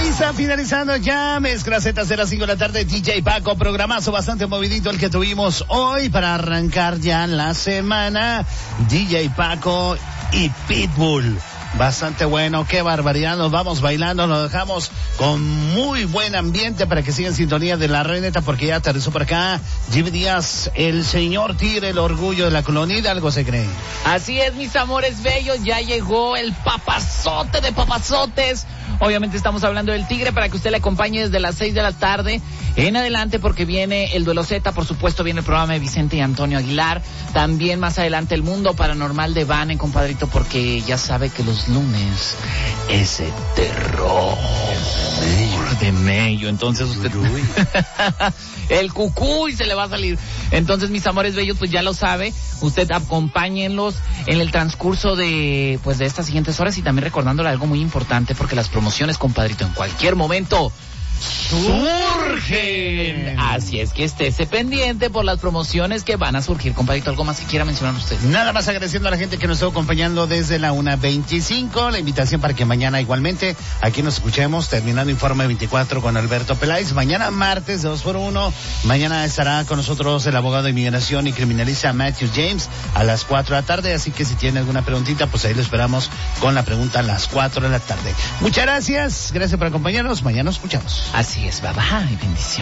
Está finalizando ya Mezclacetas de las 5 de la tarde. DJ Paco, programazo bastante movidito el que tuvimos hoy para arrancar ya la semana. DJ Paco y Pitbull. Bastante bueno, qué barbaridad, nos vamos bailando, nos dejamos con muy buen ambiente para que sigan en sintonía de la Reneta, porque ya aterrizó por acá Jimmy Díaz, el señor Tigre, el orgullo de la colonia, algo se cree. Así es, mis amores bellos, ya llegó el papazote de papazotes. Obviamente estamos hablando del Tigre para que usted le acompañe desde las 6 de la tarde en adelante, porque viene el Duelo Z, por supuesto viene el programa de Vicente y Antonio Aguilar, también más adelante el Mundo Paranormal de Vane, compadrito, porque ya sabe que los lunes ese terror de Mello, entonces usted el cucuy se le va a salir. Entonces, mis amores bellos, pues ya lo sabe, usted acompáñenlos en el transcurso de estas siguientes horas, y también recordándole algo muy importante, porque las promociones, compadrito, en cualquier momento surgen. Así es que estése pendiente por las promociones que van a surgir, compadrito. ¿Algo más que quiera mencionar usted? Nada más, agradeciendo a la gente que nos estuvo acompañando desde la 1:25. La invitación para que mañana igualmente aquí nos escuchemos, terminando Informe 24 con Alberto Peláez. Mañana martes de 2x1. Mañana estará con nosotros el abogado de inmigración y criminalista Matthew James a las 4 de la tarde. Así que si tiene alguna preguntita, pues ahí lo esperamos con la pregunta a las 4 de la tarde. Muchas gracias. Gracias por acompañarnos. Mañana nos escuchamos. Así es, bye bye, bendiciones.